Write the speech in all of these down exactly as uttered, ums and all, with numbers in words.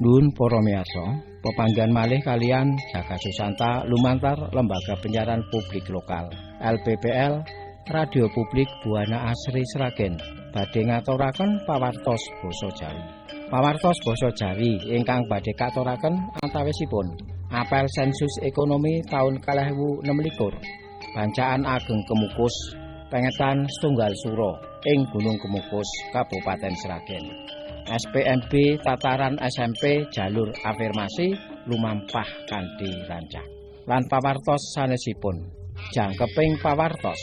Nuwun para miyarsa, pepanggihan malih kalian Jaka Susanta lumantar Lembaga Penyiaran Publik Lokal L P P L Radio Publik Buana Asri Sragen badhe ngaturaken pawartos basa Jawi. Pawartos basa Jawi ingkang badhe katuraken antawisipun apel sensus ekonomi taun kalih ewu enem likur, Bancaan Ageng Kemukus, pengetan setunggal suro ing Gunung Kemukus, Kabupaten Sragen. S P M B tataran S M P jalur afirmasi lumampah kanthi rancak. Lan pawartos sanesipun, jangkeping pawartos.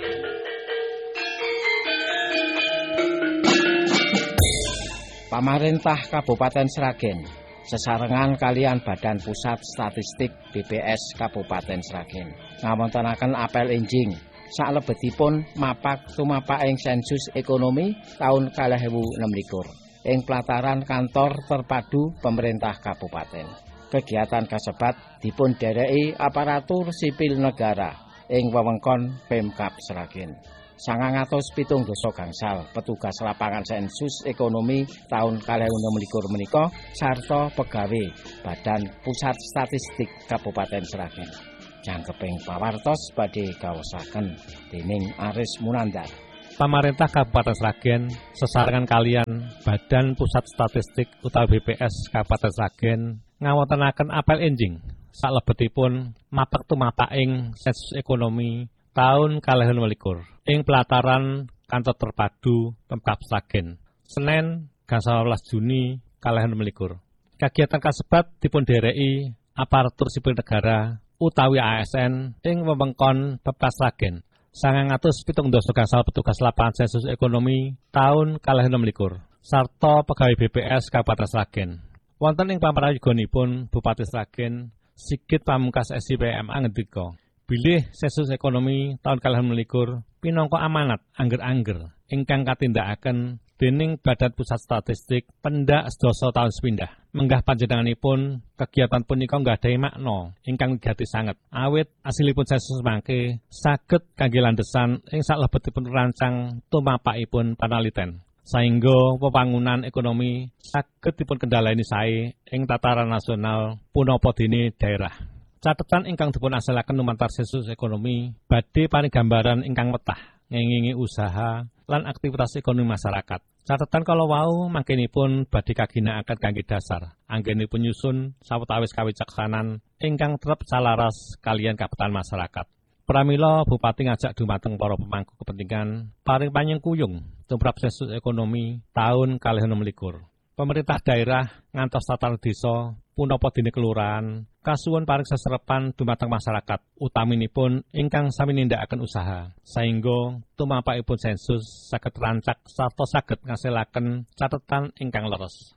Pamarentah Kabupaten Sragen sesarengan kalian Badan Pusat Statistik B P S Kabupaten Sragen ngawontenaken apel enjing salebetipun mapak tumapaking sensus ekonomi taun kalih ewu enem likur ing plataran kantor terpadu pemerintah kabupaten. Kegiatan kasebat dipun dereki aparatur sipil negara ing wewengkon Pemkab Sragen. sangang atus pitung dasa gangsal petugas lapangan sensus ekonomi taun kalih ewu enem likur menika sarta pegawai Badan Pusat Statistik Kabupaten Sragen. Jangkeping pawartos badhe kaosaken dening Aris Munandar. Pamarentah Kabupaten Sragen sesarengan kalian Badan Pusat Statistik utawi B P S Kabupaten Sragen ngawontenaken apel enjing salebetipun mapak tumapaking sensus ekonomi taun kalih ewu enem likur ing pelataran kantor terpadu Pemkab Sragen Senin gangsal welas Juni kalih ewu enem likur. Kegiatan kasebat dipun dereki aparatur sipil negara utawi A S N ing wewengkon Pemkab Sragen. sangang atus pitung dasa gangsal petugas lapangan sensus ekonomi taun kalih ewu enem likur sarta pegawai B P S Kabupaten Sragen. Wonten ing pamrayoganipun Bupati Sragen Sigit Pamungkas S I P M A ngendika, bilih sensus ekonomi taun kalih ewu enem likur pinangka amanat angger-angger ingkang katindakaken dening Badan Pusat Statistik pendak sedasa taun sepindah. Menggah panjenenganipun kegiatan punika nggadahi makna ingkang wigati sanget awit asilipun sensus mangke saged kangge landhesan ing salebetipun rancang tumapakipun panaliten saengga pembangunan ekonomi saged dipun kendhaleni sae ing tataran nasional punapa dene daerah. Catetan ingkang dipun asilaken lumantar sensus ekonomi badhe paring gambaran ingkang wetah ngengingi usaha lan aktivitas ekonomi masyarakat. Catetan kala wau mangkenipun badhe kaginakaken kangge dasar anggenipun nyusun sawetawis kawicaksanan ingkang trep salaras kaliyan kabutuhan masyarakat. Pramila Bupati ngajak dumateng para pemangku kepentingan paring panyengkuyung tumrap sensus ekonomi taun kalih ewu enem likur. Pemerintah daerah ngantos tataran desa punapa dene kelurahan kasuwun paring seserepan dumateng masyarakat utaminipun ingkang sami nindakaken usaha saengga tumapakipun sensus saged rancak sarta saged ngasilaken catetan ingkang leres.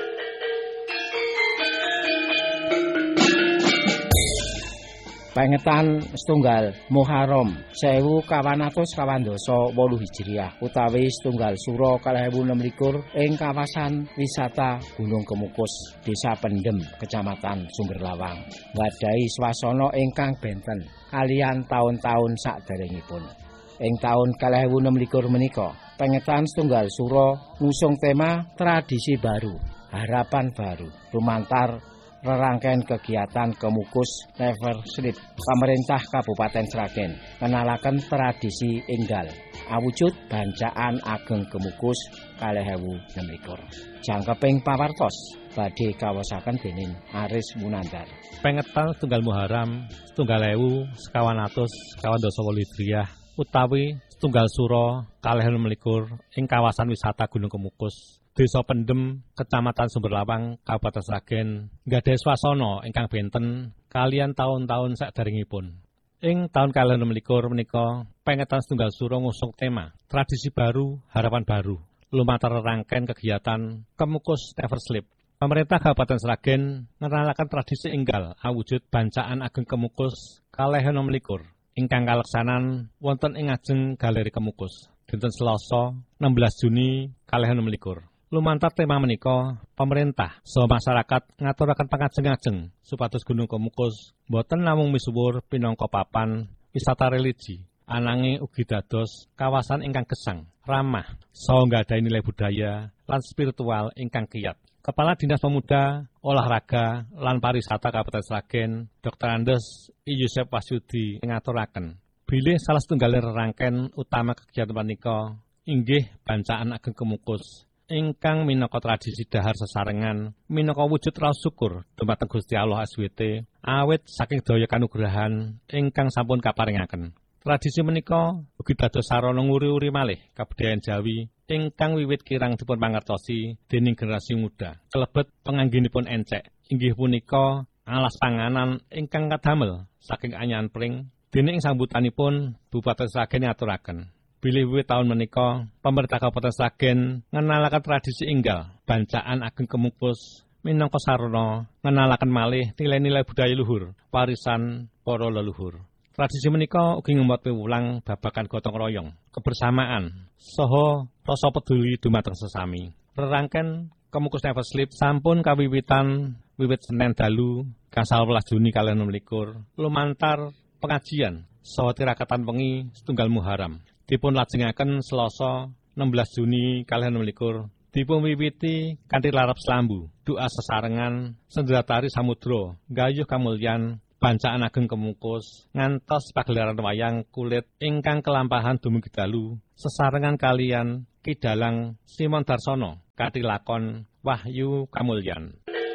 Pengetan setunggal Muharram sewu kawan atus kawan dasa wolu Hijriah utawi setunggal suro kalih ewu enem likur ing kawasan wisata Gunung Kemukus, Desa Pendem, Kecamatan Sumberlawang, nggadhahi swasana ingkang benten kaliyan taun-taun saderengipun. Ing taun kalih ewu enem likur menika, pengetan setunggal suro ngusung tema tradisi baru, harapan baru, lumantar rerangkaian kegiatan Kemukus Never Sleep Pemerintah Kabupaten Sragen kenalaken tradisi enggal awujud Bancaan Ageng Kemukus kalih ewu enem likur. Jangkeping pawartos badhe kawosaken dening Aris Munandar. Pengetan setunggal Muharram setunggal ewu sekawan atus sekawan dasa wolu Hijriah utawi setunggal suro kalih ewu enem likur ing kawasan wisata Gunung Kemukus, Desa Pendem, Kecamatan Sumberlawang, Kabupaten Sragen, nggadhahi swasana ingkang benten kaliyan taun-taun saderengipun. Ing taun kalih ewu enem likur menika, pengetan setunggal suro ngusung tema tradisi baru, harapan baru, lumantar rangkaian kegiatan Kemukus Never Sleep. Pemerintah Kabupaten Sragen ngenalaken tradisi enggal awujud Bancaan Ageng Kemukus kalih ewu enem likur ingkang kaleksanan wonten ing ngajeng Galeri Kemukus dinten Selasa enam belas Juni kalih ewu enem likur. Lumantar tema menika, pemerintah saha masyarakat ngaturaken pangajeng-ajeng supados Gunung Kemukus boten namung misuwur pinangka papan wisata religi, ananging ugi dados kawasan ingkang gesang, ramah, saha nggadahi nilai budaya lan spiritual ingkang kiyat. Kepala Dinas Pemuda, Olahraga, lan Pariwisata Kabupaten Sragen, Doktor Andes I Yusef Wasyudi ngaturaken bilih salah setunggaling rerangken utama kegiatan punika inggih bancaan Ageng Kemukus ingkang minangka tradisi dahar sesarengan minangka wujud raos syukur dumateng Gusti Allah S W T awit saking daya kanugrahan ingkang sampun kaparingaken. Tradisi menika ugi dados sarana nguri-uri malih kabudayan Jawi ingkang wiwit kirang dipun pangertosi dening generasi muda. Kelebet penganggenipun encek inggih punika alas panganan ingkang kadamel saking anyahan pring. Dene ing sambutanipun Bupati Sragen ngaturaken bilih wiwit taun menika pemerintah Kabupaten Sragen ngenalaken tradisi enggal bancaan Ageng Kemukus minangka sarana ngenalaken malih nilai-nilai budaya luhur warisan para leluhur. Tradisi menika ugi ngemot piwulang babagan gotong royong, kebersamaan, saha rasa peduli dumateng sesami. Rerangken Kemukus Never Sleep sampun kawiwitan wiwit Senin dalu gangsal welas Juni kalih enem likur lumantar pengajian saha tirakatan wengi setunggal Muharram. Dipun lajengaken Selasa enam belas Juni kalih enem likur dipun wiwiti kanthi larap selambu, doa sesarengan, sendratari samudra, gayuh kamulyan bancaan Ageng Kemukus ngantos pagelaran wayang kulit ingkang kelampahan dumugi dalu sesarengan kalian Ki Dalang Simon Darsono kanthi lakon Wahyu Kamulyan.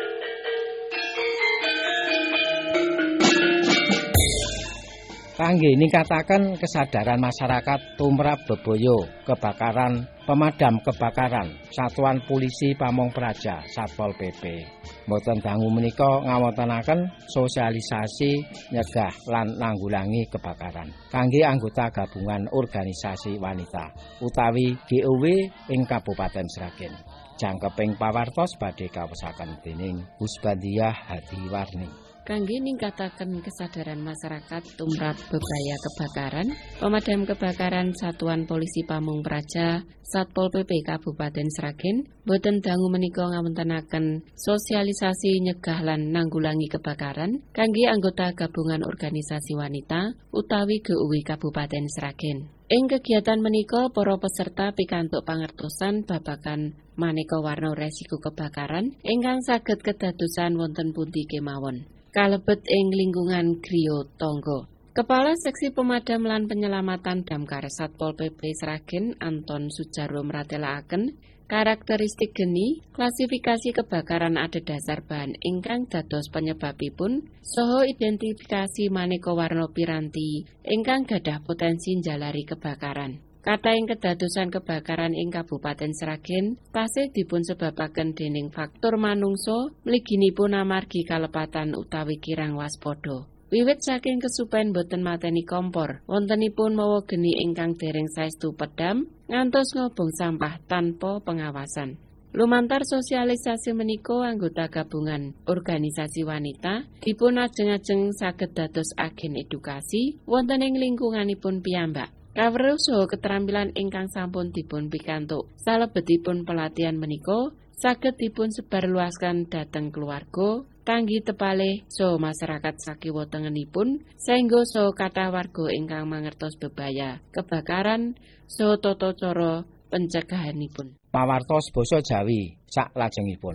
Kangge ningkataken kesadaran masyarakat tumrap bebaya kebakaran pemadam kebakaran Satuan Polisi Pamong Praja Satpol P P. Mboten dangu menika ngawontenaken sosialisasi nyegah lan nanggulangi kebakaran kangge anggota gabungan organisasi wanita utawi G O W ing Kabupaten Sragen. Jangkeping pawartos badhe kawesaken dening Husbandiah Hadiwarni. Kangge ningkataken kesadaran masyarakat tumrap bebaya kebakaran, pemadam kebakaran Satuan Polisi Pamong Praja Satpol P P Kabupaten Sragen boten dangu menika ngawontenaken sosialisasi nyegah lan nanggulangi kebakaran kangge anggota gabungan organisasi wanita utawi G O W Kabupaten Sragen. Ing kegiatan menika para peserta pikantuk pangertosan babagan maneka warna resiko kebakaran ingkang saged kedadosan wonten pundi kemawon. Kalebet ing lingkungan griya tangga. Kepala Seksi Pemadam lan Penyelamatan Damkar Satpol P P Sragen Anton Sujarwo mratelakaken karakteristik geni, klasifikasi kebakaran adhedhasar bahan ingkang dados penyebabipun saha identifikasi maneka warna piranti ingkang gadah potensi njalari kebakaran. Katahing kedadosan kebakaran ing Kabupaten Sragen tasih dipun sebabaken dening faktor manungsa mliginipun amargi kalepatan utawi kirang waspada. Wiwit saking kesupen boten mateni kompor, wontenipun mawa geni ingkang dereng saestu pedam ngantos ngobong sampah tanpa pengawasan. Lumantar sosialisasi menika anggota gabungan organisasi wanita dipun ajeng-ajeng saged dados agen edukasi wonten ing lingkunganipun piyambak. Kawruh saha keterampilan ingkang sampun dipun pikantuk salebetipun pelatihan menika saged dipun sebarluaskan dhateng keluarga, tanggi tepalih saha masyarakat sakiwa tengenipun saengga saha kathah warga ingkang mangertos bebaya kebakaran saha tata cara pencegahanipun. Pawartos basa Jawi sak lajengipun.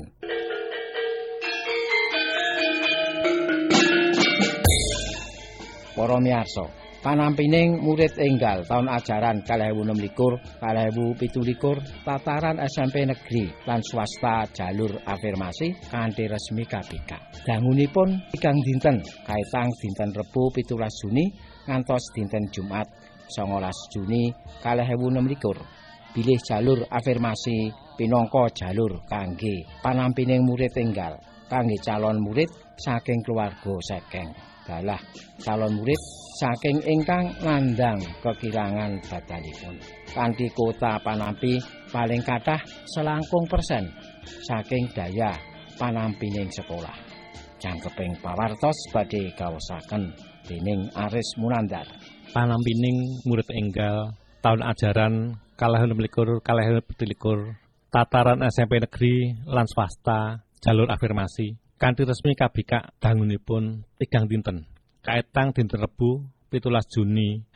Para miyarsa, panampining murid enggal tahun ajaran kalih ewu enem likur kalih ewu pitu likur tataran S M P negeri lan swasta jalur afirmasi kanthi resmi K B K. Dangunipun tigang dinten kaitang dinten Rebo pitulas Juni ngantos dinten Jumat songolas Juni kalih ewu enem likur. Bilih jalur afirmasi pinangka jalur kangge panampining murid enggal kangge calon murid saking keluarga sekeng. Dalah calon murid saking ingkang nandhang kekirangan badalipun. Kanthi kota panampi paling kathah selangkung persen saking daya panampining sekolah. Jangkeping pawartos badhe kaosaken dening Aris Munandar. Panampining murid enggal tahun ajaran kalih enem likur kalih enem pitu likur tataran S M P negeri lan swasta jalur afirmasi kanthi resmi K B K dangunipun tigang dinten kaitang dinten Rebo pitulas Juni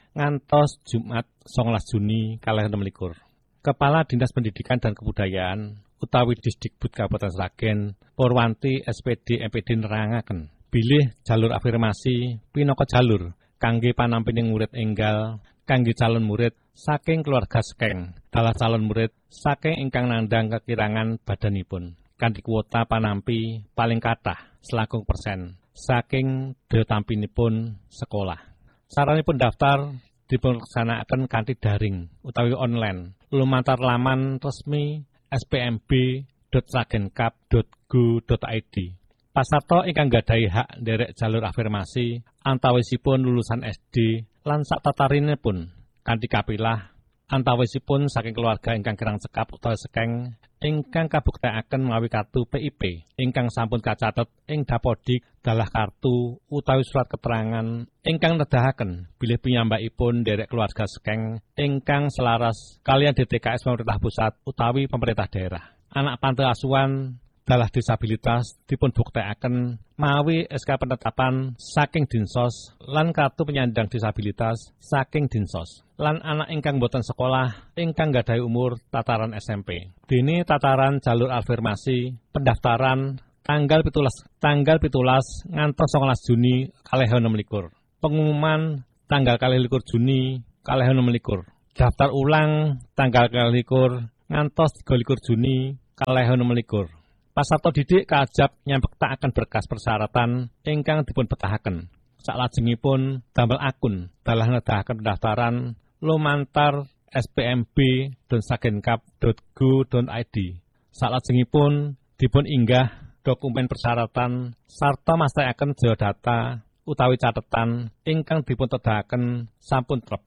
ngantos Jumat songolas Juni kalih enem likur. Kepala Dinas Pendidikan dan Kebudayaan utawi Disdikbud Kabupaten Sragen Purwanti S P D M P D nerangaken bilih jalur afirmasi pinaka jalur kangge panampining murid enggal kangge calon murid saking keluarga sekeng dalah calon murid saking ingkang nandhang kekirangan badanipun kanthi kuota panampi paling kathah selangkung persen saking daya tampinipun sekolah. Saranipun daftar dipunlaksanakaken kanthi daring utawi online lumantar laman resmi s p m b dot sragenkap dot go dot i d. Pasarta ingkang gadhahi hak nderek jalur afirmasi antawisipun lulusan S D lan sakatarinipun kanthi kapilah antawisipun saking keluarga ingkang kirang cekap utawi sekeng ingkang kabuktekaken mawi kartu P I P ingkang sampun kacatet ing Dapodik dalah kartu utawi surat keterangan ingkang nedahaken bilih piyambakipun nderek keluarga sekeng ingkang selaras kaliyan D T K S pemerintah pusat utawi pemerintah daerah. Anak panti asuhan dalah disabilitas dipun buktekaken mawi S K penetapan saking Dinsos lan kartu penyandang disabilitas saking Dinsos lan anak ingkang boten sekolah ingkang gadhahi umur tataran S M P. Dene tataran jalur afirmasi pendaftaran tanggal pitulas tanggal pitulas ngantos songolas Juni kalih enem likur. Pengumuman tanggal kalih likur Juni kalih enem likur. Daftar ulang tanggal kalih likur ngantos tiga likur Juni kalih enem likur. Pasarta didik kaajab nyambektaken berkas persyaratan ingkang dipun betahaken. Salajengipun damel akun dalah nedahaken pendaftaran lumantar s p m b dot sragenkap dot go dot i d. Salajengipun dipun inggah dokumen persyaratan sarta mastekaken geodata utawi catetan ingkang dipun tedahaken sampun trep.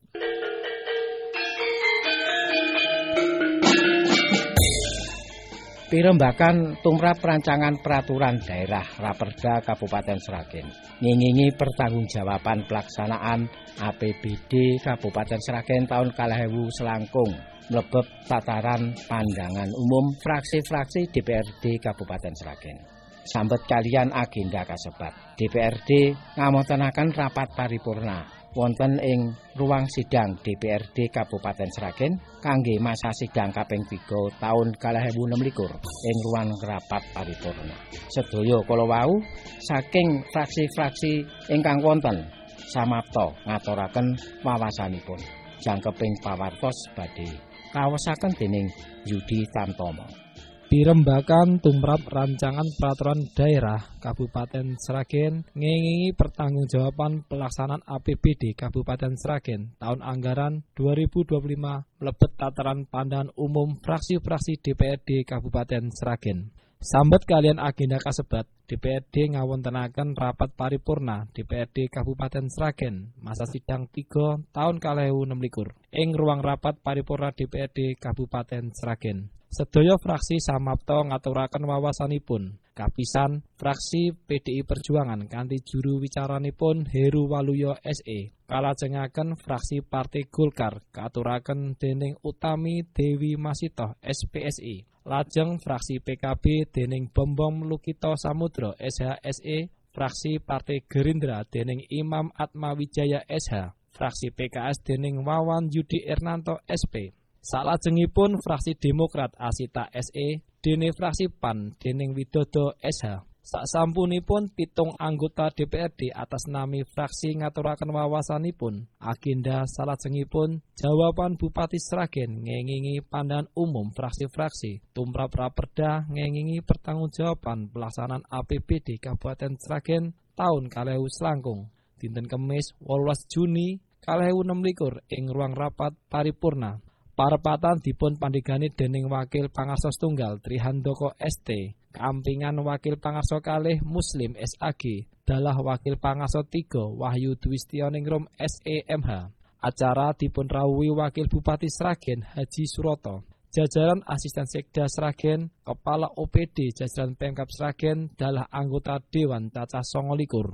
Pirembakan tumrap rancangan peraturan daerah Raperda Kabupaten Sragen ngingingi pertanggungjawaban pelaksanaan A P B D Kabupaten Sragen tahun kalih ewu selangkung mlebet tataran pandangan umum fraksi-fraksi D P R D Kabupaten Sragen. Sambet kalian agenda kasebat, D P R D ngamontenaken rapat paripurna wonten ing ruang sidang D P R D Kabupaten Sragen kangge masa sidang kaping tiga taun kalih ewu enem likur ing ruang rapat paripurna. Sedaya kala wau saking fraksi-fraksi ingkang wonten samapta ngaturaken wawasanipun. Jangkeping pawartos badhe kaosaken dening Yudi Tamtomo. Pirembakan tumrap rancangan peraturan daerah Kabupaten Sragen ngingingi pertanggungjawaban pelaksanaan A P B D Kabupaten Sragen tahun anggaran dua ribu dua puluh lima mlebet tataran pandangan umum fraksi-fraksi D P R D Kabupaten Sragen. Sambet kalian agenda kasebat, D P R D ngawontenaken rapat paripurna D P R D Kabupaten Sragen masa sidang tiga tahun kalih ewu enem likur ing ruang rapat paripurna D P R D Kabupaten Sragen. Sedaya fraksi samapta ngaturaken wawasanipun. Kapisan fraksi P D I Perjuangan kanthi juru wicaranipun Heru Waluyo S E. Kalajengaken fraksi Partai Golkar katuraken dening Utami Dewi Masitoh S P S I. Lajeng fraksi P K B dening Bombong Lukito Samudro S H S E. Fraksi Partai Gerindra dening Imam Atmawijaya S H. Fraksi P K S dening Wawan Yudi Ernanto S P. Salajengipun fraksi Demokrat Asita S E dene fraksi P A N dening Widodo S H. Saksampunipun pitung anggota D P R D atas nami fraksi ngaturaken wawasanipun. Agenda salajengipun jawaban Bupati Sragen ngengingi pandangan umum fraksi-fraksi tumrap Raperda ngengingi pertanggungjawaban pelaksanaan A P B D Kabupaten Sragen tahun kalih ewu selangkung dinten Kemis wolulas Juni kalih ewu enem likur ing ruang rapat paripurna. Parepatan dipun pandhegani dening Wakil Pangarsa Setunggal Trihandoko S T, kampingan Wakil Pangarsa kalih Muslim S A G, dalah Wakil Pangarsa tiga Wahyu Dwistioningrum S E M H. Acara dipun rawuhi Wakil Bupati Sragen Haji Suroto, jajaran Asisten Sekda Sragen, Kepala O P D jajaran Pemkab Sragen, dalah anggota Dewan cacah sanga likur.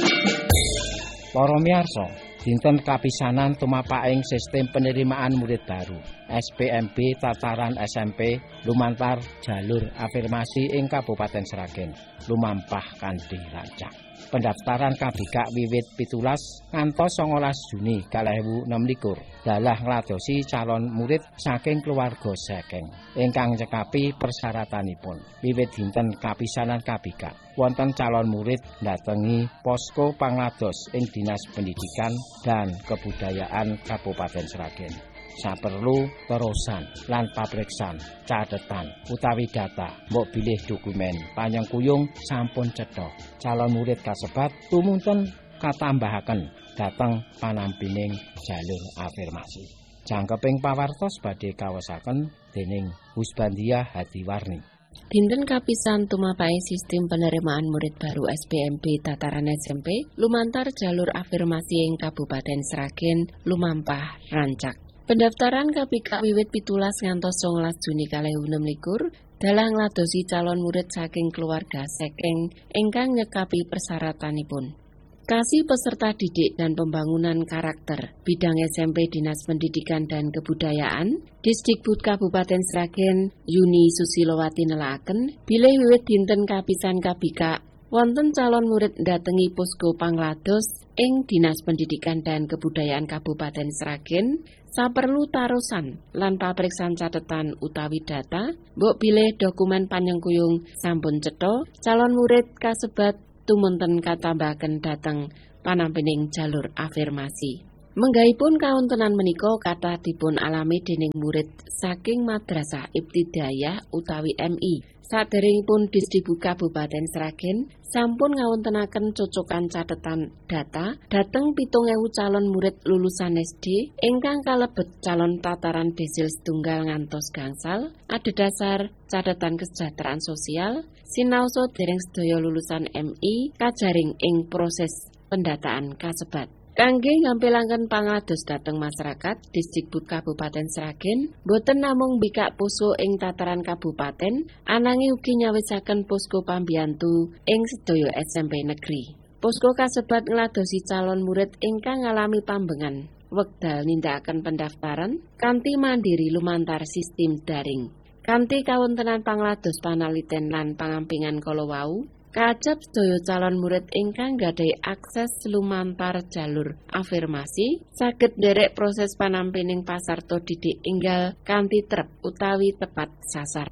Para miyarsa, dinten kapisanan tumapaking sistem penerimaan murid baru. S P M B tataran S M P lumantar jalur afirmasi ing Kabupaten Sragen lumampah kanthi rancak. Pendaftaran K B K wiwit pitulas ngantos songolas Juni kalih ewu enem likur dalah ngladosi calon murid saking keluarga saking ingkang nyekapi persyaratanipun. Wiwit dinten kapisanan K B K wonten calon murid ndatengi posko panglados ing Dinas Pendidikan dan Kebudayaan Kabupaten Sragen. Saperlu terusan lan papriksan catetan utawi data mbok bilih dokumen panyengkuyung sampun cetha calon murid kasebat tumunten katambahaken dhateng panampining jalur afirmasi. Jangkeping pawartos badhe kawesaken dening Husbandia Hadiwarni. Dinten kapisan tumapaking sistem penerimaan murid baru S P M B tataran S M P lumantar jalur afirmasi ing Kabupaten Sragen lumampah rancak. Pendaftaran K B K wiwit pitulas ngantos songolas Juni kalih ewu enem likur dalah ngladosi calon murid saking keluarga saking ingkang nyekapi persyaratanipun. Kasih peserta didik dan pembangunan karakter bidang S M P Dinas Pendidikan dan Kebudayaan Disdikbud Kabupaten Sragen Yuni Susilowati nelaaken bilih wiwit dinten kapisan K B K wonten calon murid ndatengi posko panglados ing Dinas Pendidikan dan Kebudayaan Kabupaten Sragen saperlu tarusan lan papriksan catetan utawi data mbok bilih dokumen panyengkuyung sampun cetha calon murid kasebat tumunten katambahaken dhateng panampining jalur afirmasi. Menggahipun kawontenan menika kathah dipun alami dening murid saking Madrasah Ibtidaiyah utawi M I. Saderengipun Disdikbud Kabupaten Sragen sampun ngawontenaken cocokan catetan data dhateng pitung ewu calon murid lulusan S D ingkang kalebet calon tataran desil setunggal ngantos gangsal, adhedhasar catetan kesejahteraan sosial, sinaosa dereng sedaya lulusan M I kajaring ing proses pendataan kasebat. Kangge ngampilaken panglados dhateng masyarakat, Disdikbud Kabupaten Sragen boten namung mbikak posko ing tataran kabupaten, ananging ugi nyawisaken posko pambiyantu ing sedaya S M P negeri. Posko kasebat ngladosi calon murid ingkang ngalami pambengan wekdal nindakaken pendaftaran kanthi mandiri lumantar sistem daring. Kanthi kawontenan panglados panaliten lan pangampingan kala wau, kajab sedaya calon murid ingkang gadhahi akses lumantar jalur afirmasi saged nderek proses panampining pasarta didik enggal kanthi trep utawi tepat sasar.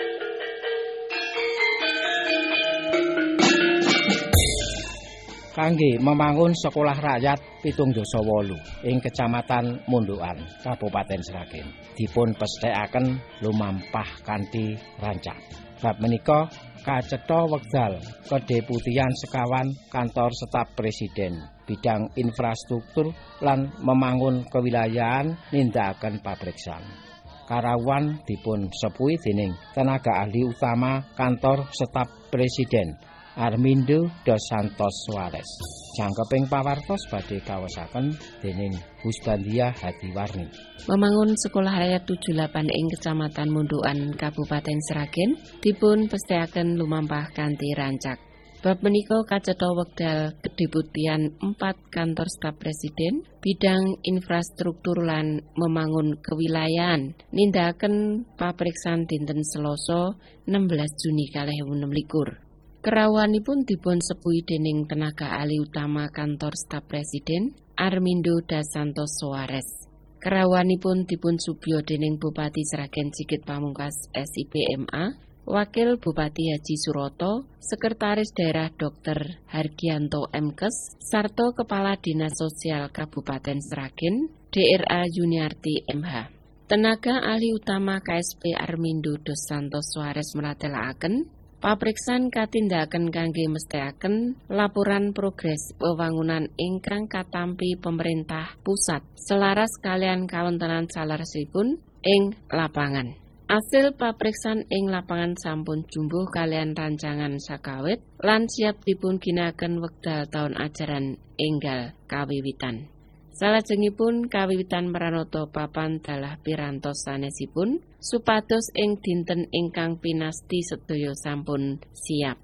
Kangge membangun sekolah rakyat pitung dasa wolu ing Kecamatan Mundukan, Kabupaten Sragen dipun pesthekaken lumampah kanthi rancak. Bab menika kacetha wekdal kedeputian sekawan kantor staf presiden bidang infrastruktur lan membangun kewilayahan nindakaken pabriksan. Karawuhan dipun sepuhi dening tenaga ahli utama kantor staf presiden Armindo dos Santos Suarez. Jangkeping pawartos badhe kawesaken dening Husbandia Hadiwarni. Membangun sekolah rakyat tujuh delapan ing Kecamatan Mundukan Kabupaten Sragen dipun pesthekaken lumampah kanthi rancak. Bab menika kacetha wekdal kedeputian empat kantor staf presiden bidang infrastruktur lan membangun kewilayahan nindakaken papriksan dinten Selasa enam belas Juni kalih ewu enem likur. Kerawuhanipun dipun sepuhi dening tenaga ahli utama kantor staf presiden Armindo dos Santos Suarez. Kerawuhanipun dipun subya dening Bupati Sragen Sigit Pamungkas S I P M A, Wakil Bupati Haji Suroto, Sekretaris Daerah Dokter Hargianto M Kes, sarta Kepala Dinas Sosial Kabupaten Sragen D R A Yuniarti M H. Tenaga ahli utama K S P Armindo dos Santos Suarez meratelaken papriksan katindakaken kangge mesthekaken laporan progres pembangunan ingkang katampi pemerintah pusat selaras kalian kawontenan salaresipun ing lapangan. Hasil papriksan ing lapangan sampun jumbuh kalian rancangan sakawit lan siap dipun ginakaken wekdal taun ajaran enggal kawiwitan. Salajengipun kawiwitan maranata papan dalah pirantos sanesipun supados ing dinten ingkang pinasti sedaya sampun siap.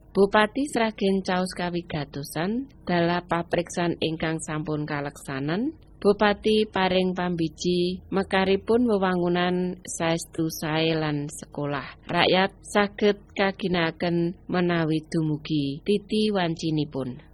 Bupati Sragen caos kawigatosan dalah papriksan ingkang sampun kaleksanan. Bupati paring pambiji mekaripun wewangunan saestu sae lan sekolah. Rakyat saged kaginaken menawi dumugi titi wancinipun.